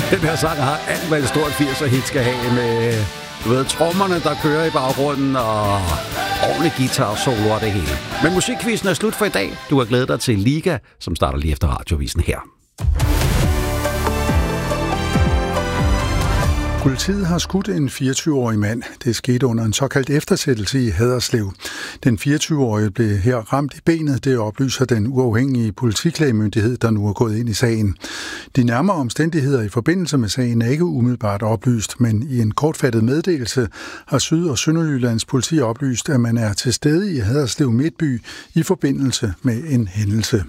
Den her sang har alt, hvad et stort 80'er-hit skal have med, du ved, trommerne, der kører i baggrunden, og ordentlig guitar-solo og det hele. Men musikquizzen er slut for i dag. Du har glædet dig til Liga, som starter lige efter radiovisen her. Politiet har skudt en 24-årig mand. Det skete under en såkaldt eftersættelse i Haderslev. Den 24-årige blev her ramt i benet. Det oplyser den uafhængige politiklagemyndighed, der nu er gået ind i sagen. De nærmere omstændigheder i forbindelse med sagen er ikke umiddelbart oplyst, men i en kortfattet meddelelse har Syd- og Sønderjyllands politi oplyst, at man er til stede i Haderslev Midtby i forbindelse med en hændelse.